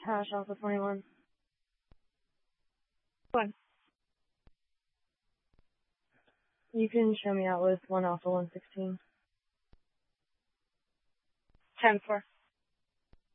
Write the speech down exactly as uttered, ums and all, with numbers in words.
Hash alpha twenty-one. One. You can show me out with one alpha one sixteen. Ten four.